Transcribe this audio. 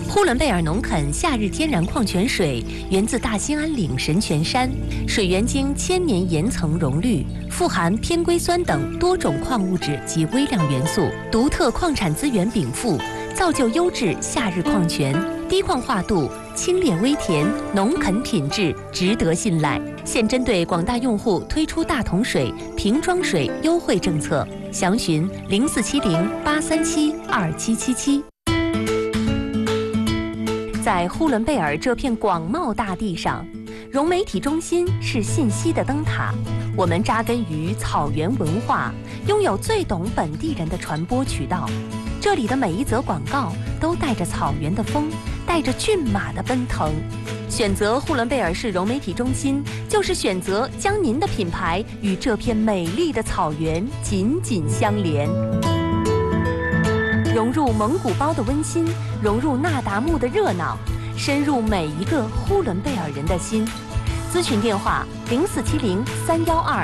呼伦贝尔农垦夏日天然矿泉水源自大兴安岭神泉山，水源经千年岩层溶滤，富含偏硅酸等多种矿物质及微量元素，独特矿产资源禀赋，造就优质夏日矿泉，低矿化度，清冽微甜，农垦品质，值得信赖。现针对广大用户推出大桶水、瓶装水优惠政策，详询0470-837-2777。在呼伦贝尔这片广袤大地上，融媒体中心是信息的灯塔。我们扎根于草原文化，拥有最懂本地人的传播渠道。这里的每一则广告都带着草原的风，带着骏马的奔腾。选择呼伦贝尔市融媒体中心，就是选择将您的品牌与这片美丽的草原紧紧相连。融入蒙古包的温馨，融入那达慕的热闹，深入每一个呼伦贝尔人的心。咨询电话：0470-312-2